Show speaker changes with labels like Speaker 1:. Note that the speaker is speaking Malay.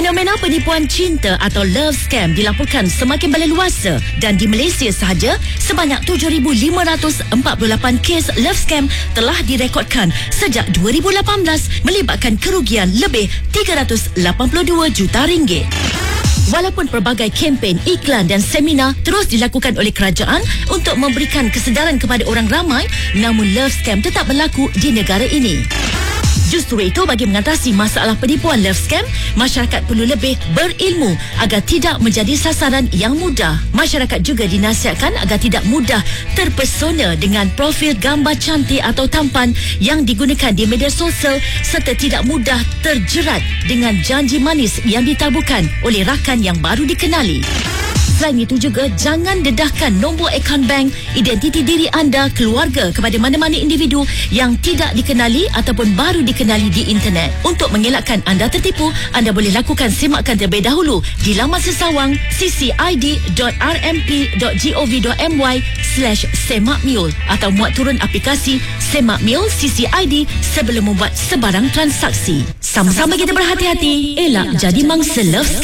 Speaker 1: Fenomena penipuan cinta atau love scam dilaporkan semakin berleluasa dan di Malaysia sahaja sebanyak 7,548 kes love scam telah direkodkan sejak 2018 melibatkan kerugian lebih 382 juta ringgit. Walaupun pelbagai kempen, iklan dan seminar terus dilakukan oleh kerajaan untuk memberikan kesedaran kepada orang ramai, namun love scam tetap berlaku di negara ini. Justru itu, bagi mengatasi masalah penipuan love scam, masyarakat perlu lebih berilmu agar tidak menjadi sasaran yang mudah. Masyarakat juga dinasihatkan agar tidak mudah terpesona dengan profil gambar cantik atau tampan yang digunakan di media sosial serta tidak mudah terjerat dengan janji manis yang ditaburkan oleh rakan yang baru dikenali. Selain itu juga, jangan dedahkan nombor akaun bank, identiti diri anda, keluarga kepada mana-mana individu yang tidak dikenali ataupun baru dikenali di internet. Untuk mengelakkan anda tertipu, anda boleh lakukan semakan terlebih dahulu di laman sesawang ccid.rmp.gov.my/semakmiul atau muat turun aplikasi Semakmiul CCID sebelum membuat sebarang transaksi. Sama-sama kita berhati-hati, elak jadi mangsa love scam.